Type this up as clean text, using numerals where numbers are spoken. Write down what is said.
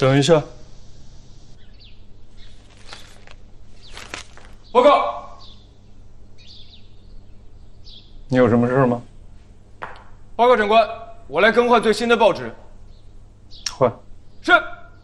等一下，报告。你有什么事吗？ 报告长官，我来更换最新的报纸。 换。 是。